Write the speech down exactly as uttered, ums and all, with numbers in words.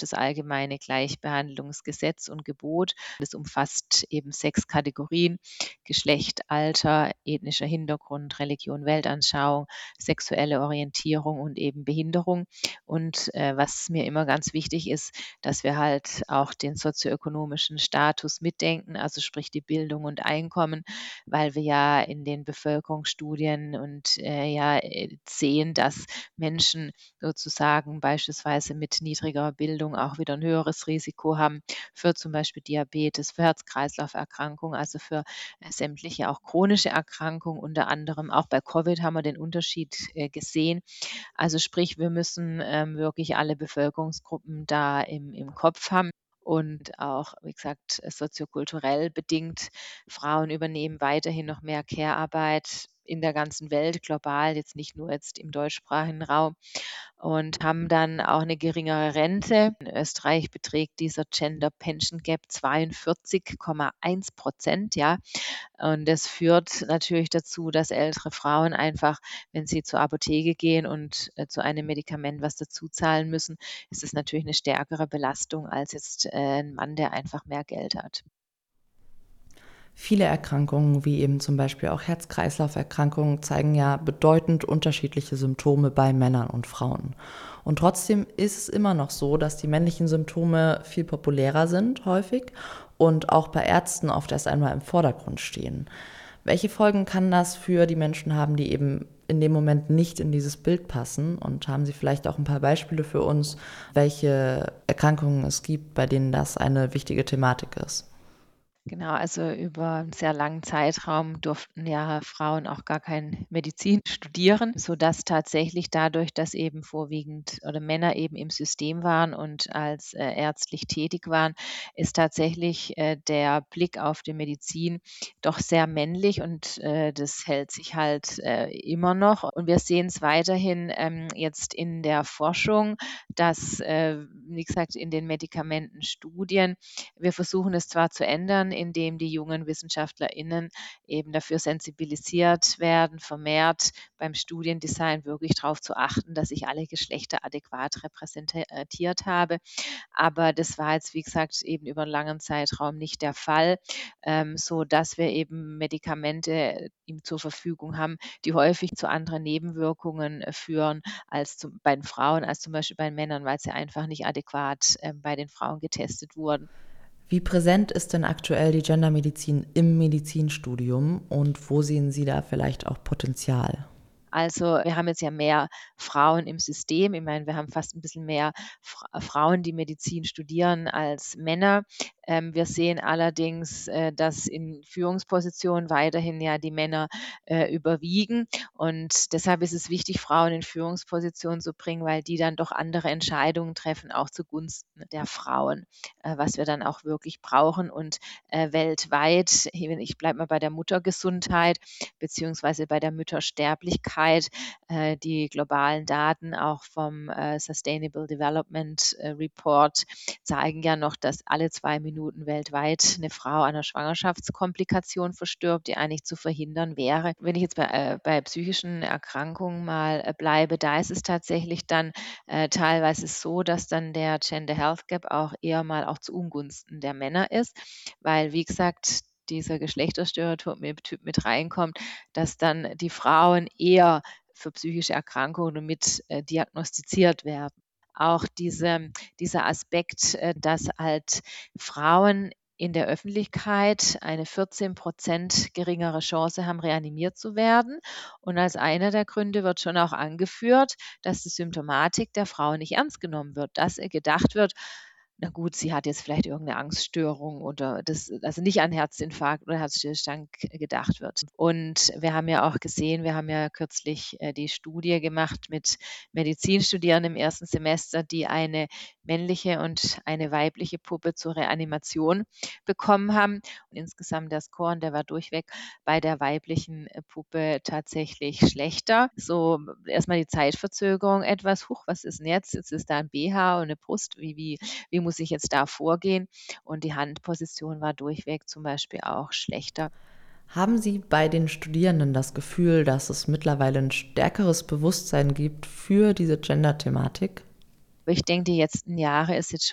das allgemeine Gleichbehandlungsgesetz und Gebot. Das umfasst eben sechs Kategorien: Geschlecht, Alter, ethnischer Hintergrund, Religion, Weltanschauung, sexuelle Orientierung und eben Behinderung. Und, äh, was mir immer ganz wichtig ist, dass wir halt auch den sozioökonomischen Status mitdenken, also sprich die Bildung und Einkommen, weil wir ja in den Bevölkerungsstudien und, äh, ja, äh, sehen, dass Menschen sozusagen beispielsweise mit niedriger Bildung auch wieder ein höheres Risiko haben für zum Beispiel Diabetes, für Herz-Kreislauf-Erkrankungen, also für, äh, sämtliche auch chronische Erkrankungen. Unter anderem auch bei Covid haben wir den Unterschied, äh, gesehen. Also sprich, wir müssen, ähm, wirklich alle Bevölkerungsgruppen da im im Kopf haben und auch, wie gesagt, äh, soziokulturell bedingt. Frauen übernehmen weiterhin noch mehr Care-Arbeit in der ganzen Welt, global, jetzt nicht nur jetzt im deutschsprachigen Raum, und haben dann auch eine geringere Rente. In Österreich beträgt dieser Gender Pension Gap zweiundvierzig Komma eins Prozent, ja. Und das führt natürlich dazu, dass ältere Frauen einfach, wenn sie zur Apotheke gehen und, äh, zu einem Medikament was dazu zahlen müssen, ist es natürlich eine stärkere Belastung als jetzt, äh, 'n Mann, der einfach mehr Geld hat. Viele Erkrankungen, wie eben zum Beispiel auch Herz-Kreislauf-Erkrankungen, zeigen ja bedeutend unterschiedliche Symptome bei Männern und Frauen. Und trotzdem ist es immer noch so, dass die männlichen Symptome viel populärer sind, häufig, und auch bei Ärzten oft erst einmal im Vordergrund stehen. Welche Folgen kann das für die Menschen haben, die eben in dem Moment nicht in dieses Bild passen? Und haben Sie vielleicht auch ein paar Beispiele für uns, welche Erkrankungen es gibt, bei denen das eine wichtige Thematik ist? Genau, also über 'n sehr langen Zeitraum durften ja Frauen auch gar kein Medizin studieren, sodass tatsächlich dadurch, dass eben vorwiegend oder Männer eben im System waren und als, äh, ärztlich tätig waren, ist tatsächlich, äh, der Blick auf die Medizin doch sehr männlich, und, äh, das hält sich halt, äh, immer noch. Und wir sehen es weiterhin, ähm, jetzt in der Forschung, dass, äh, wie gesagt, in den Medikamentenstudien, wir versuchen es zwar zu ändern, indem die jungen WissenschaftlerInnen eben dafür sensibilisiert werden, vermehrt beim Studiendesign wirklich darauf zu achten, dass ich alle Geschlechter adäquat repräsentiert habe. Aber das war jetzt, wie gesagt, eben über einen langen Zeitraum nicht der Fall, ähm, sodass wir eben Medikamente ihm zur Verfügung haben, die häufig zu anderen Nebenwirkungen, äh, führen als zum bei den Frauen als zum Beispiel bei den Männern, weil sie einfach nicht adäquat, ähm, bei den Frauen getestet wurden. Wie präsent ist denn aktuell die Gendermedizin im Medizinstudium und wo sehen Sie da vielleicht auch Potenzial? Also, wir haben jetzt ja mehr Frauen im System. Ich meine, wir haben fast ein bisschen mehr Fra Frauen, die Medizin studieren, als Männer. Ähm, wir sehen allerdings, äh, dass in Führungspositionen weiterhin ja die Männer, äh, überwiegen. Und deshalb ist es wichtig, Frauen in Führungspositionen zu bringen, weil die dann doch andere Entscheidungen treffen, auch zugunsten der Frauen, äh, was wir dann auch wirklich brauchen. Und, äh, weltweit, ich bleibe mal bei der Muttergesundheit beziehungsweise bei der Müttersterblichkeit. Äh, die globalen Daten auch vom, äh, Sustainable Development, äh, Report zeigen ja noch, dass alle zwei Minuten weltweit eine Frau an 'ner Schwangerschaftskomplikation verstirbt, die eigentlich zu verhindern wäre. Wenn ich jetzt bei äh, bei psychischen Erkrankungen mal, äh, bleibe, da ist es tatsächlich dann, äh, teilweise so, dass dann der Gender Health Gap auch eher mal auch zu Ungunsten der Männer ist, weil, wie gesagt, dieser Geschlechterstereotyp mit Typ mit reinkommt, dass dann die Frauen eher für psychische Erkrankungen mit, äh, diagnostiziert werden. Auch diese dieser Aspekt, äh, dass halt Frauen in der Öffentlichkeit eine vierzehn Prozent geringere Chance haben, reanimiert zu werden. Und als einer der Gründe wird schon auch angeführt, dass die Symptomatik der Frau nicht ernst genommen wird, dass ihr gedacht wird: „Na gut, sie hat jetzt vielleicht irgendeine Angststörung“, oder das, also nicht an Herzinfarkt oder Herzstillstand g gedacht wird. Und wir haben ja auch gesehen, wir haben ja kürzlich, äh, die Studie gemacht mit Medizinstudierenden im ersten Semester, die eine männliche und eine weibliche Puppe zur Reanimation bekommen haben. Und insgesamt der Score, und der war durchweg bei der weiblichen, äh, Puppe tatsächlich schlechter. So erstmal die Zeitverzögerung etwas: „Huch, was ist 'n jetzt? Jetzt ist da 'n B H und 'ne Brust. Wie wie wie muss ich jetzt da vorgehen?“ Und die Handposition war durchweg zum Beispiel auch schlechter. Haben Sie bei den Studierenden das Gefühl, dass es mittlerweile ein stärkeres Bewusstsein gibt für diese Gender-Thematik? Aber ich denke, die letzten Jahre ist jetzt